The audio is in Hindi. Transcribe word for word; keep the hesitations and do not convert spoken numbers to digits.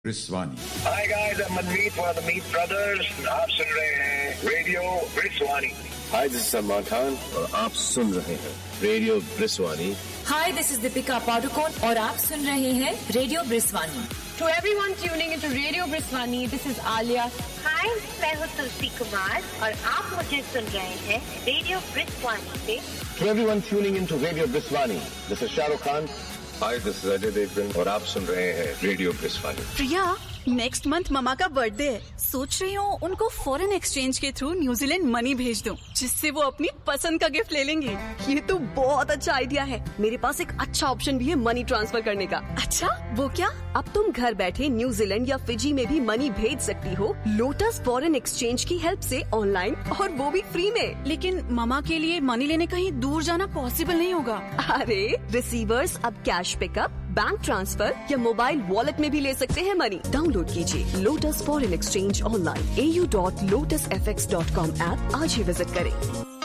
ब्रिस्वानी। Hi guys, I'm Manmeet for the Meet Brothers. आप सुन रहे हैं radio ब्रिस्वानी। Hi, this is Salman Khan और आप सुन रहे हैं radio ब्रिस्वानी। Hi, this is Deepika Padukone और आप सुन रहे हैं radio ब्रिस्वानी। To everyone tuning into Radio Briswani, this is Alia. Hi, मैं हूँ तुलसी कुमार और आप मुझे सुन रहे हैं रेडियो ब्रिस्वानी से। To everyone tuning into Radio Briswani, this is Shah Rukh Khan. Hi, this is Ajay Devgan और आप सुन रहे हैं रेडियो ब्रिस्वानी। प्रिया, नेक्स्ट मंथ ममा का बर्थडे है। सोच रही हूँ उनको फॉरेन एक्सचेंज के थ्रू न्यूजीलैंड मनी भेज दूँ, जिससे वो अपनी पसंद का गिफ्ट ले लेंगे। ये तो बहुत अच्छा आइडिया है। मेरे पास एक अच्छा ऑप्शन भी है मनी ट्रांसफर करने का। अच्छा, वो क्या? अब तुम घर बैठे न्यूजीलैंड या फिजी में भी मनी भेज सकती हो लोटस फॉरेन एक्सचेंज की हेल्प से ऑनलाइन, और वो भी फ्री में। लेकिन ममा के लिए मनी लेने कहीं दूर जाना पॉसिबल नहीं होगा। अरे रिसीवर्स अब कैश पिकअप, बैंक ट्रांसफर या मोबाइल वॉलेट में भी ले सकते हैं मनी। डाउनलोड कीजिए लोटस फॉरेन एक्सचेंज ऑनलाइन ए U dot lotus F x dot com app आज ही विजिट करें।